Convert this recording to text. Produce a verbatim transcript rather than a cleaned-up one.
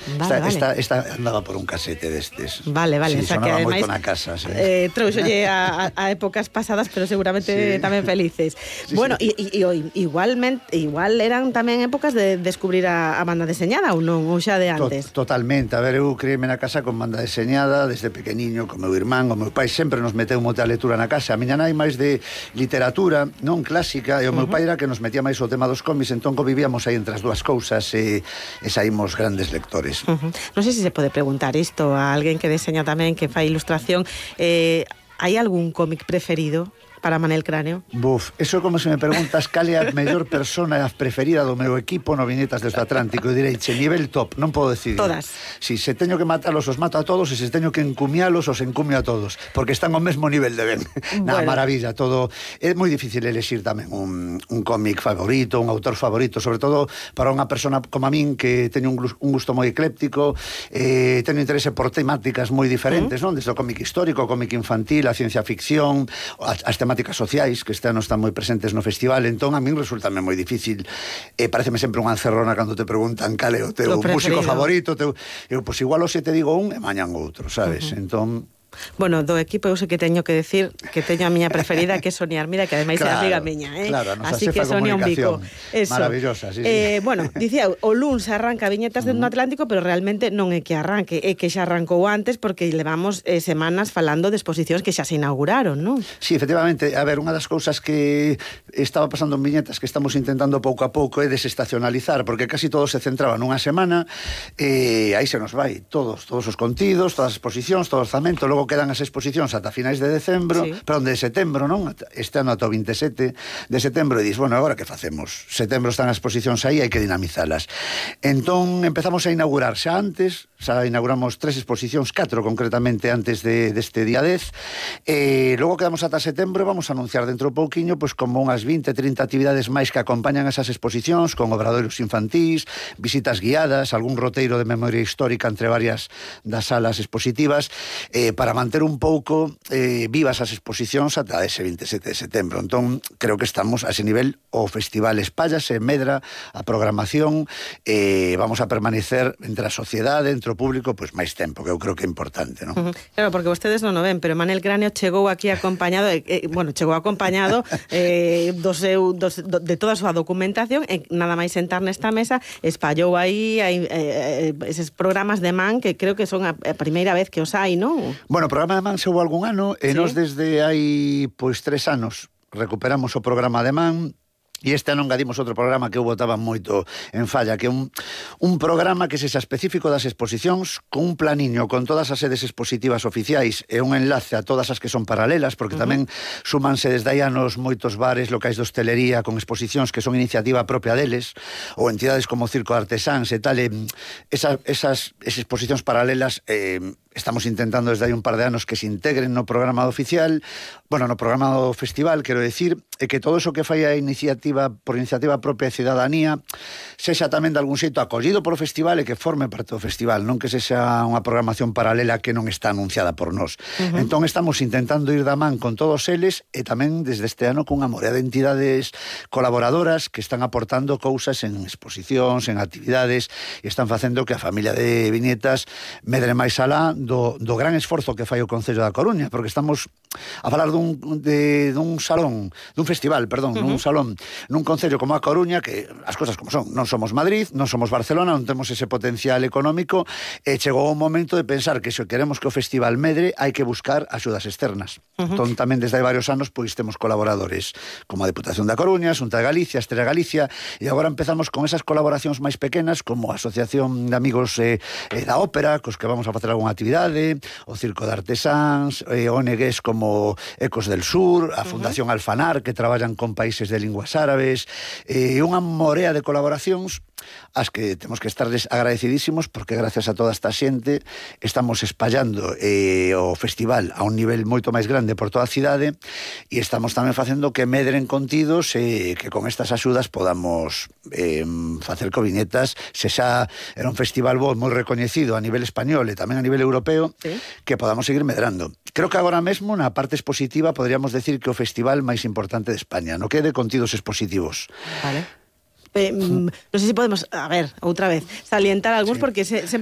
Vale, esta, vale. esta, esta andaba por un casete destes. Vale, vale. Sí, o sea, que sonaba ademais, moito na casa, sí. eh, trouxolle a, a, a épocas pasadas, pero seguramente Sí. tamén felices. Sí, Bueno, sí. e, e, e igualmente, igual eran tamén épocas de descubrir a, a banda deseñada ou non, ou xa de antes. To, totalmente, a ver, eu criei-me na casa con banda deseñada desde pequeniño, con meu irmán, o meu pai sempre nos meteu moita lectura na casa. A miña nai máis de literatura, non clásica, e o meu pai era que nos metía máis o tema dos cómics, entón vivíamos aí entre as dúas cousas e, e saímos grandes lectores. Uh -huh. Non sei se se pode preguntar isto a alguén que deseña tamén, que fai ilustración. Eh, hai algún cómic preferido para Manel Cráneo? Buf, eso é como se me preguntas cal é a mellor persona a preferida do meu equipo no Viñetas desde o Atlántico. Eu direiche, nivel top, non podo decidir. Todas. Si se teño que matalos, os mato a todos, e se teño que encumialos, os encumio a todos, porque están ao mesmo nivel de ben. Na Bueno. maravilla, todo. É moi difícil elexir tamén un, un cómic favorito, un autor favorito, sobre todo para unha persona como a min que teño un, un gusto moi ecléptico, eh, teño interese por temáticas moi diferentes, uh -huh. non? Desde o cómic histórico, o cómic infantil, a ciencia ficción, as, as temáticas sociais, que este ano están moi presentes no festival, entón a min resultame moi difícil. Eh, pareceme sempre unha encerrona cando te preguntan cal é o teu músico favorito, teu... eu, pois igual hoxe te digo un e mañan outro, sabes? Uh -huh. Entón... Bueno, do equipo eu sei que teño que decir que teño a miña preferida, que é Sonia Armida, que ademais claro, é amiga miña, eh? Claro, así que Sonia un bico. Eso. Maravillosa, sí, eh, sí. Bueno, dicía, o luns arranca Viñetas dentro do Atlántico, pero realmente non é que arranque, é que xa arrancou antes, porque levamos eh, semanas falando de exposicións que xa se inauguraron, non? Sí, efectivamente, a ver, unha das cousas que estaba pasando en Viñetas que estamos intentando pouco a pouco é desestacionalizar, porque casi todo se centraba nunha semana, e eh, aí se nos vai todos, todos os contidos, todas as exposicións, todo o orzamento, logo quedan as exposicións ata finais de decembro, sí. Perdón, de setembro, non? Este ano ata o veinte e sete de setembro, e dis, bueno, agora que facemos? Setembro están as exposicións aí, hai que dinamizalas. Entón, empezamos a inaugurar xa antes, xa inauguramos tres exposicións, catro concretamente antes de, deste día dez, e logo quedamos ata setembro e vamos a anunciar dentro de pouquiño, pois como unhas vinte, trinta actividades máis que acompañan esas exposicións, con obradoiros infantís, visitas guiadas, algún roteiro de memoria histórica entre varias das salas expositivas, eh, para manter un un pouco eh, vivas as exposicións ata ese veinte e sete de setembro. Entón, creo que estamos a ese nivel. O festival espállase, medra a programación, eh, vamos a permanecer entre a sociedade, entre o público, pois máis tempo, que eu creo que é importante, non? Uh -huh. Claro, porque vostedes non o ven, pero Manel Cráneo chegou aquí acompañado, eh, eh, bueno, chegou acompañado eh, do seu, do, de toda a súa documentación, e nada máis sentar nesta mesa, espallou aí eh, eh, eses programas de man que creo que son a, a primeira vez que os hai, non? Bueno, o programa de man se houve algún ano, e ¿Sí? Nos desde hai, pois, tres anos recuperamos o programa de man. E este ano engadimos outro programa que eu botaba moito en falla, que é un, un programa que se xa específico das exposicións, con un planiño con todas as sedes expositivas oficiais e un enlace a todas as que son paralelas, porque uh -huh. tamén súmanse desde aí anos moitos bares, locais de hostelería, con exposicións que son iniciativa propia deles, ou entidades como Circo de Artesáns e tal, e esas, esas, esas exposicións paralelas eh, estamos intentando desde aí un par de anos que se integren no programa oficial, bueno, no programa do festival, quero decir, e que todo eso que fai a iniciativa por iniciativa propia de cidadanía sexa tamén de algún xeito acollido polo festival e que forme parte do festival, non que sexa unha programación paralela que non está anunciada por nós. Uh -huh. Entón estamos intentando ir da man con todos eles, e tamén desde este ano con unha morea de entidades colaboradoras que están aportando cousas en exposicións, en actividades, e están facendo que a familia de Viñetas medre máis alá do, do gran esforzo que fai o Concello da Coruña, porque estamos a falar dun, de, dun salón, dun festival, perdón, uh -huh. dun salón nun concello como a Coruña, que as cosas como son, non somos Madrid, non somos Barcelona, non temos ese potencial económico, e chegou o momento de pensar que se queremos que o festival medre, hai que buscar axudas externas. Uh -huh. Entón, tamén desde hai varios anos, pois temos colaboradores como a Deputación da Coruña, Xunta de Galicia, Estrela Galicia, e agora empezamos con esas colaboracións máis pequenas, como a Asociación de Amigos eh, eh, da Ópera, cos que vamos a facer algunha actividade, o Circo de Artesáns, eh, O N Gs como Ecos del Sur, a Fundación uh -huh. Alfanar, que traballan con países de linguas árabes, e eh, unha morea de colaboracións as que temos que estarles agradecidísimos, porque gracias a toda esta xente estamos espallando eh, o festival a un nivel moito máis grande por toda a cidade, e estamos tamén facendo que medren contidos e que con estas axudas podamos eh, facer que Viñetas se xa era un festival bo, moi recoñecido a nivel español e tamén a nivel europeo, ¿sí? Que podamos seguir medrando. Creo que agora mesmo na parte expositiva podríamos decir que o festival máis importante de España, no que é de contidos expositivos. Vale. Eh, non sei se podemos, a ver, outra vez, salientar algúns, sí. Porque se, sempre